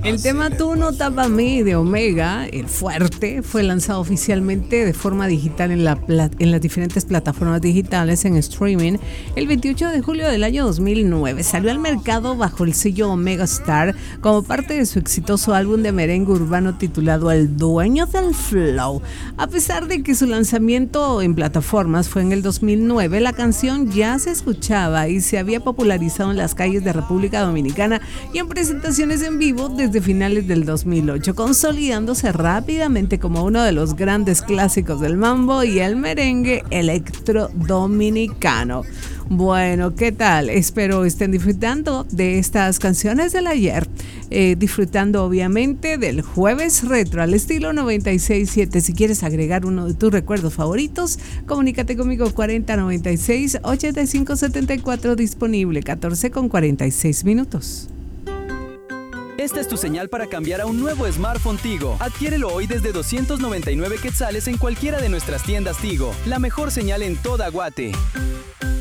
El tema Tú no tapas a mí de Omega, el fuerte, fue lanzado oficialmente de forma digital en las diferentes plataformas digitales en streaming el 28 de julio del año 2009. Salió al mercado bajo el sello Omega Star como parte de su exitoso álbum de merengue urbano titulado El Dueño del Flow. A pesar de que su lanzamiento en plataformas fue en el 2009, la canción ya se escuchaba y se había popularizado en las calles de República Dominicana y en presentaciones en vivo desde finales del 2008, consolidándose rápidamente como uno de los grandes clásicos del mambo y el merengue electro dominicano. Bueno, ¿qué tal? Espero estén disfrutando de estas canciones del ayer, disfrutando obviamente del jueves retro al estilo 96.7. Si quieres agregar uno de tus recuerdos favoritos, comunícate conmigo 4096-8574, disponible 14:46. Esta es tu señal para cambiar a un nuevo smartphone Tigo. Adquiérelo hoy desde 299 quetzales en cualquiera de nuestras tiendas Tigo. La mejor señal en toda Guate.